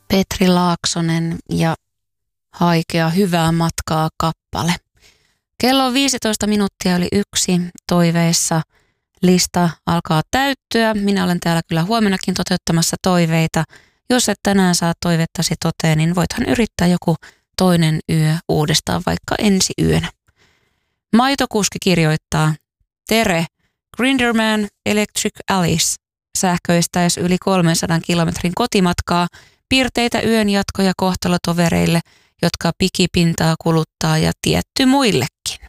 Petri Laaksonen ja Haikea hyvää matkaa kappale. Kello on 15 minuuttia yli 1 toiveissa. Lista alkaa täyttyä. Minä olen täällä kyllä huomennakin toteuttamassa toiveita. Jos et tänään saa toivettasi toteen, niin voithan yrittää joku toinen yö uudestaan vaikka ensi yönä. Maitokuski kirjoittaa: Tere, Grinderman Electric Alice sähköistäis yli 300 kilometrin kotimatkaa, piirteitä yönjatkoja kohtalotovereille, jotka pikipintaa kuluttaa ja tietty muillekin.